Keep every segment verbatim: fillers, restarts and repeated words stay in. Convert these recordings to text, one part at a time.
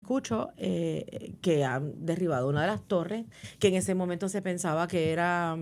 escucho eh, que han derribado una de las torres, que en ese momento se pensaba que era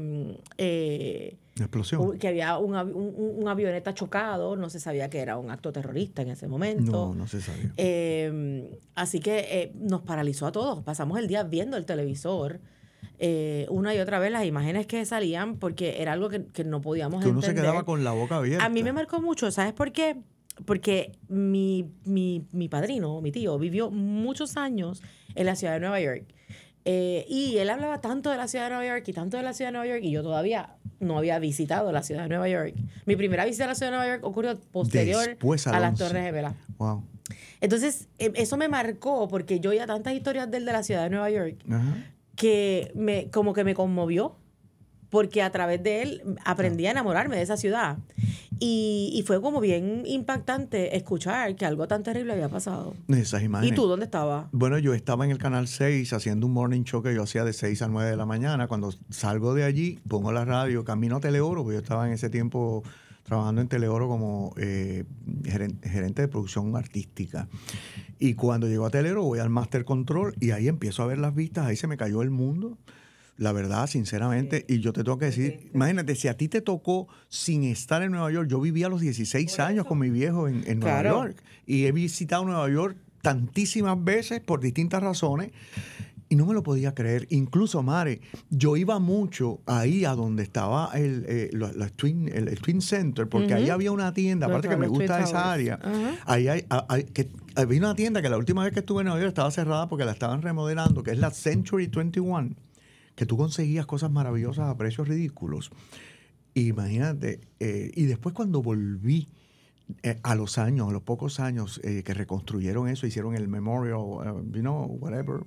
eh, explosión, que había un, un, un avioneta chocado, no se sabía que era un acto terrorista en ese momento. No, no se sabía. Eh, así que eh, nos paralizó a todos. Pasamos el día viendo el televisor. Eh, una y otra vez las imágenes que salían, porque era algo que, que no podíamos que uno entender. se quedaba con la boca abierta. A mí me marcó mucho, ¿sabes por qué? Porque mi, mi, mi padrino, mi tío, vivió muchos años en la ciudad de Nueva York. Eh, y él hablaba tanto de la ciudad de Nueva York y tanto de la ciudad de Nueva York, y yo todavía no había visitado la ciudad de Nueva York. Mi primera visita a la ciudad de Nueva York ocurrió posterior Después a las once. Torres Gemelas. Wow. Entonces, eh, eso me marcó porque yo oía tantas historias de él de la ciudad de Nueva York. Ajá. Que me, como que me conmovió, porque a través de él aprendí a enamorarme de esa ciudad. Y, y fue como bien impactante escuchar que algo tan terrible había pasado. Esas imágenes. ¿Y tú dónde estabas? Bueno, yo estaba en el Canal seis haciendo un morning show que yo hacía de seis a nueve de la mañana. Cuando salgo de allí, pongo la radio, camino a Teleoro, porque yo estaba en ese tiempo trabajando en Teleoro como eh, gerente, gerente de producción artística. Y cuando llego a Teleoro voy al Master Control y ahí empiezo a ver las vistas, ahí se me cayó el mundo. La verdad, sinceramente, sí. Y yo te tengo que decir, sí. Imagínate, si a ti te tocó sin estar en Nueva York, yo viví a los dieciséis años con mi viejo en, en Nueva claro. York y he visitado Nueva York tantísimas veces por distintas razones y no me lo podía creer. Incluso, Mare, yo iba mucho ahí a donde estaba el, eh, la, la Twin, el, el Twin Center, porque uh-huh. ahí había una tienda, aparte no, que me gusta esa área, uh-huh. ahí hay, hay, que, había una tienda que la última vez que estuve en Nueva York estaba cerrada porque la estaban remodelando, que es la Century veintiuno. Que tú conseguías cosas maravillosas a precios ridículos. Imagínate, eh, y después cuando volví eh, a los años, a los pocos años eh, que reconstruyeron eso, hicieron el memorial, uh, you know, whatever,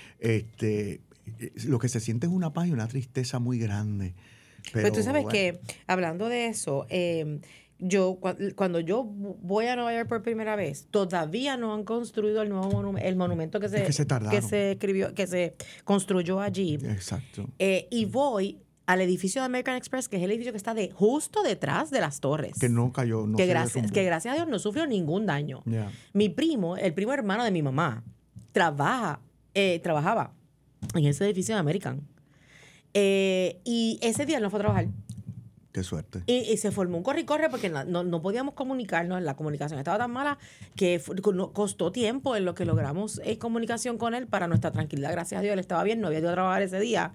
este, eh, lo que se siente es una paz y una tristeza muy grande. Pero, pues tú sabes bueno. que, hablando de eso, eh, yo cuando yo voy a Nueva York por primera vez, todavía no han construido el nuevo monumento, el monumento que se, es que se tardaron. que se escribió, que se construyó allí. Exacto. Eh, y voy al edificio de American Express, que es el edificio que está de justo detrás de las torres. Que no cayó, no que se gracias, derrumbó. que gracias a Dios no sufrió ningún daño. Yeah. Mi primo, el primo hermano de mi mamá, trabaja, eh, trabajaba en ese edificio de American. Eh, y ese día él no fue a trabajar. Qué suerte. Y, y se formó un corre y corre porque no, no, no podíamos comunicarnos. La comunicación estaba tan mala que fue, costó tiempo en lo que logramos eh, comunicación con él para nuestra tranquilidad. Gracias a Dios él estaba bien, no había ido a trabajar ese día.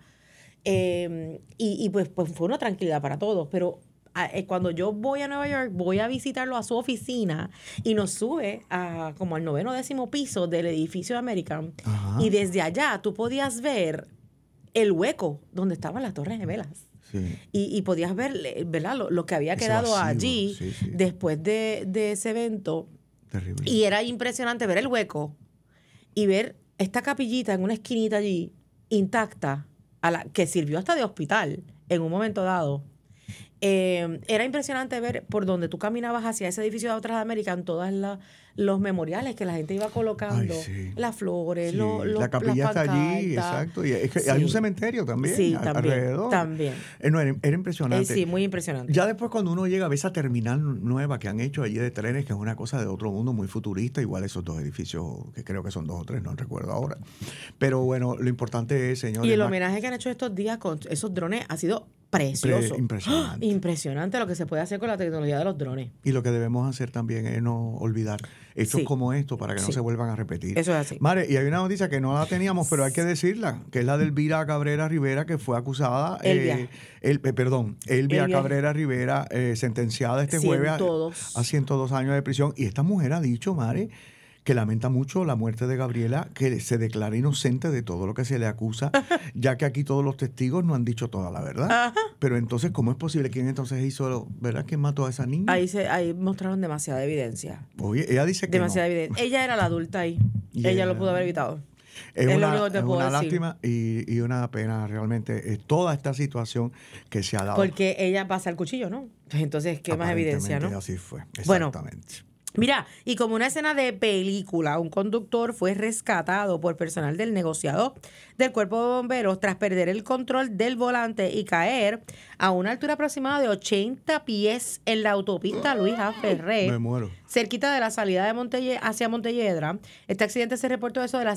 Eh, y y pues, pues fue una tranquilidad para todos. Pero a, eh, cuando yo voy a Nueva York, voy a visitarlo a su oficina y nos sube a como al noveno décimo piso del edificio de American. Ajá. Y desde allá tú podías ver el hueco donde estaban las Torres Gemelas. Sí. Y, y podías ver, ¿verdad?, lo, lo que había Ese quedado vacío, allí sí, sí. después de, de ese evento. Terrible. Y era impresionante ver el hueco y ver esta capillita en una esquinita allí, intacta, a la que sirvió hasta de hospital en un momento dado. Eh, era impresionante ver por donde tú caminabas hacia ese edificio de Otras Américas, todos los memoriales que la gente iba colocando, Ay, sí. las flores, sí. lo, lo, la capilla las está allí, pancartas. exacto. Y es que Sí. hay un cementerio también, sí, a, también, alrededor. También. Eh, no, era, era impresionante. Eh, sí, muy impresionante. Ya después cuando uno llega a ver esa terminal nueva que han hecho allí de trenes, que es una cosa de otro mundo, muy futurista, igual esos dos edificios, que creo que son dos o tres, no recuerdo ahora. Pero bueno, lo importante es, señores... Y el homenaje que han hecho estos días con esos drones ha sido precioso. Pre- impresionante. ¡Oh! Impresionante lo que se puede hacer con la tecnología de los drones. Y lo que debemos hacer también es no olvidar hechos Sí. como esto para que Sí. no se vuelvan a repetir. Eso es así. Mare, y hay una noticia que no la teníamos, pero hay que decirla, que es la de Elvira Cabrera Rivera, que fue acusada... Elvia. Eh, el, eh, perdón, Elvia, Elvia. Cabrera Rivera, eh, sentenciada este jueves a, a ciento dos años de prisión. Y esta mujer ha dicho, Mare, que lamenta mucho la muerte de Gabriela, que se declara inocente de todo lo que se le acusa, ya que aquí todos los testigos no han dicho toda la verdad. Ajá. Pero entonces, ¿cómo es posible? ¿Quién entonces hizo, verdad? ¿Quién mató a esa niña? Ahí, se, ahí mostraron demasiada evidencia. Oye, ella dice que Demasiada no. evidencia. Ella era la adulta ahí. Yeah. Ella lo pudo haber evitado. Es, Es una, lo único que te es puedo una decir. lástima y, y una pena realmente eh, toda esta situación que se ha dado. Porque ella pasa el cuchillo, ¿no? Entonces, ¿qué más evidencia, no? Así fue, Bueno, exactamente. mira, y como una escena de película, un conductor fue rescatado por personal del negociado del Cuerpo de Bomberos tras perder el control del volante y caer a una altura aproximada de ochenta pies en la autopista Luis A. Ferré, Me muero. cerquita de la salida de Montelle hacia Montelledra. Este accidente se reportó eso de las